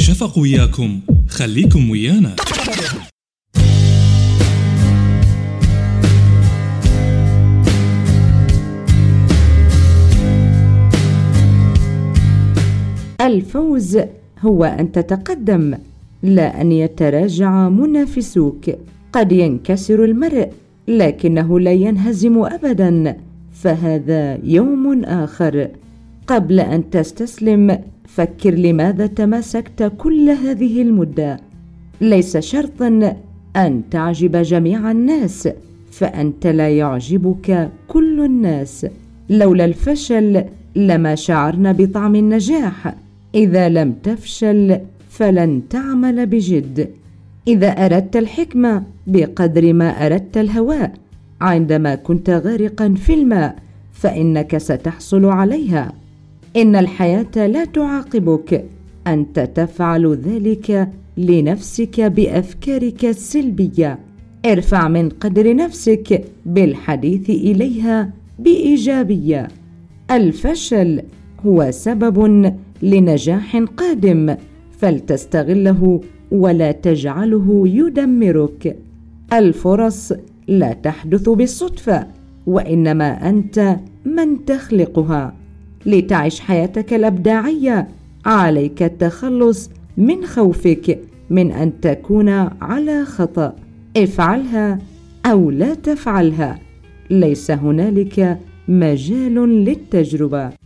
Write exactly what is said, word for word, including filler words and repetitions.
شفق وياكم، خليكم ويانا. الفوز هو أن تتقدم، لا أن يتراجع منافسوك. قد ينكسر المرء لكنه لا ينهزم أبدا، فهذا يوم آخر. قبل أن تستسلم فكر لماذا تماسكت كل هذه المدة. ليس شرطا أن تعجب جميع الناس، فأنت لا يعجبك كل الناس. لولا الفشل لما شعرنا بطعم النجاح. إذا لم تفشل فلن تعمل بجد. إذا أردت الحكمة بقدر ما أردت الهواء عندما كنت غارقا في الماء فإنك ستحصل عليها. إن الحياة لا تعاقبك، أنت تفعل ذلك لنفسك بأفكارك السلبية. ارفع من قدر نفسك بالحديث إليها بإيجابية. الفشل هو سبب لنجاح قادم، فلتستغله ولا تجعله يدمرك. الفرص لا تحدث بالصدفة، وإنما أنت من تخلقها. لتعيش حياتك الإبداعية عليك التخلص من خوفك من أن تكون على خطأ. افعلها أو لا تفعلها، ليس هنالك مجال للتجربة.